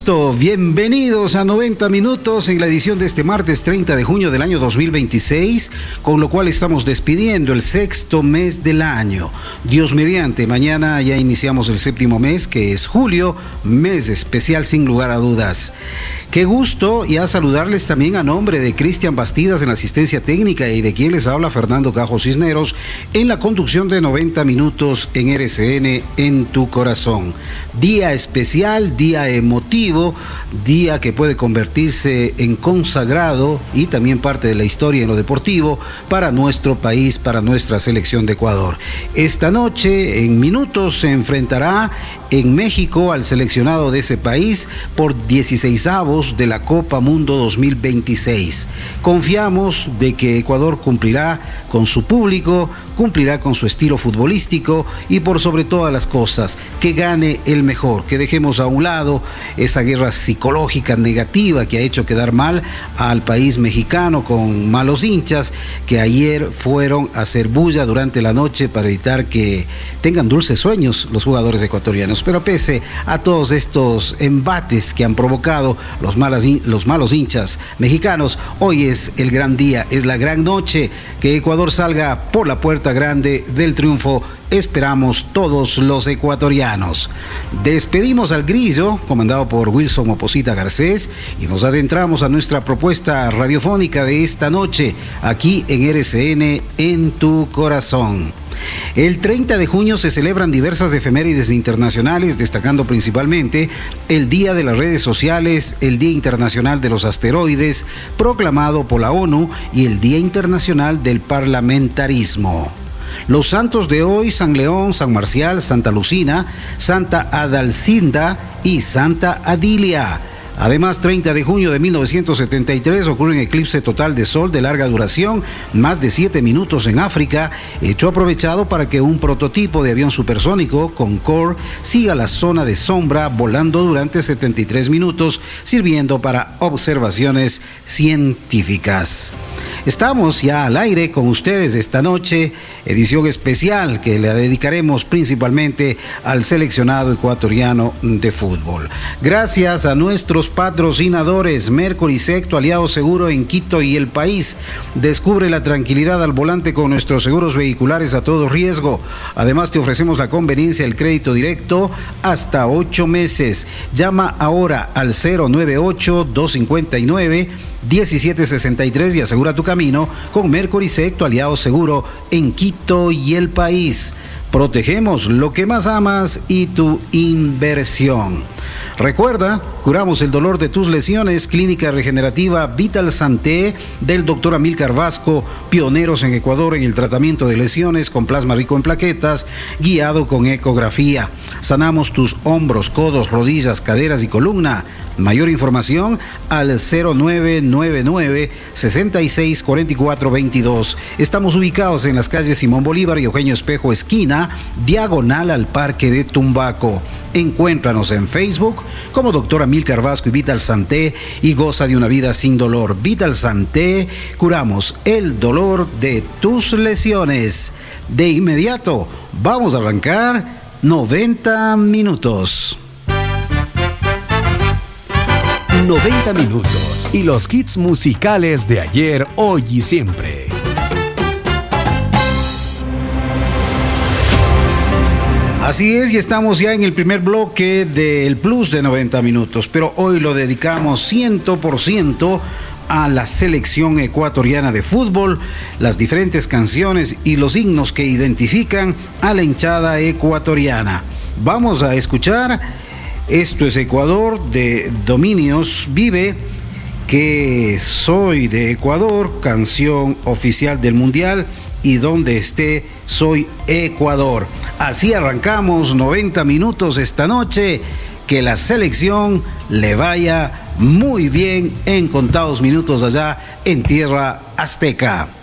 Bienvenidos a 90 minutos en la edición de este martes 30 de junio del año 2026, con lo cual estamos despidiendo el sexto mes del año. Dios mediante, mañana ya iniciamos el séptimo mes, que es julio, mes especial sin lugar a dudas. Qué gusto y a saludarles también a nombre de Cristian Bastidas en la asistencia técnica y de quien les habla Fernando Cajo Cisneros en la conducción de 90 minutos en RCN en tu corazón. Día especial, día emotivo, día que puede convertirse en consagrado y también parte de la historia en lo deportivo para nuestro país, para nuestra selección de Ecuador. Esta noche, en minutos, se enfrentará en México al seleccionado de ese país por 16avos de la Copa Mundo 2026. Confiamos de que Ecuador cumplirá con su público, cumplirá con su estilo futbolístico y por sobre todas las cosas, que gane el mejor, que dejemos a un lado esa guerra psicológica negativa que ha hecho quedar mal al país mexicano con malos hinchas que ayer fueron a hacer bulla durante la noche para evitar que tengan dulces sueños los jugadores ecuatorianos. Pero pese a todos estos embates que han provocado los malos hinchas mexicanos, hoy es el gran día, es la gran noche, que Ecuador salga por la puerta grande del triunfo. Esperamos todos los ecuatorianos. Despedimos al Grillo, comandado por Wilson Oposita Garcés, y nos adentramos a nuestra propuesta radiofónica de esta noche, aquí en RCN en tu corazón. El 30 de junio se celebran diversas efemérides internacionales, destacando principalmente el Día de las Redes Sociales, el Día Internacional de los Asteroides, proclamado por la ONU, y el Día Internacional del Parlamentarismo. Los santos de hoy: San León, San Marcial, Santa Lucina, Santa Adalcinda y Santa Adilia. Además, 30 de junio de 1973 ocurre un eclipse total de sol de larga duración, más de 7 minutos en África, hecho aprovechado para que un prototipo de avión supersónico, Concorde, siga la zona de sombra volando durante 73 minutos, sirviendo para observaciones científicas. Estamos ya al aire con ustedes esta noche, edición especial que le dedicaremos principalmente al seleccionado ecuatoriano de fútbol. Gracias a nuestros patrocinadores: Mercury Secto, aliado seguro en Quito y el país. Descubre la tranquilidad al volante con nuestros seguros vehiculares a todo riesgo. Además, te ofrecemos la conveniencia del crédito directo hasta 8 meses. Llama ahora al 098-259-1763 y asegura tu camino con Mercury Secto, aliado seguro en Quito y el país. Protegemos lo que más amas y tu inversión. Recuerda, curamos el dolor de tus lesiones. Clínica Regenerativa Vital Santé del Dr. Amílcar Vasco, pioneros en Ecuador en el tratamiento de lesiones con plasma rico en plaquetas, guiado con ecografía. Sanamos tus hombros, codos, rodillas, caderas y columna. Mayor información al 0999-664422. Estamos ubicados en las calles Simón Bolívar y Eugenio Espejo, esquina, diagonal al Parque de Tumbaco. Encuéntranos en Facebook como Dr. Amílcar Vasco y Vital Santé y goza de una vida sin dolor. Vital Santé, curamos el dolor de tus lesiones. De inmediato, vamos a arrancar 90 minutos. 90 minutos y los hits musicales de ayer, hoy y siempre. Así es, y estamos ya en el primer bloque del Plus de 90 minutos, pero hoy lo dedicamos 100% a la selección ecuatoriana de fútbol, las diferentes canciones y los himnos que identifican a la hinchada ecuatoriana. Vamos a escuchar Esto es Ecuador, de Dominios Vive, Que soy de Ecuador, canción oficial del Mundial, y donde esté soy Ecuador. Así arrancamos 90 minutos esta noche. Que la selección le vaya muy bien en contados minutos allá en tierra azteca.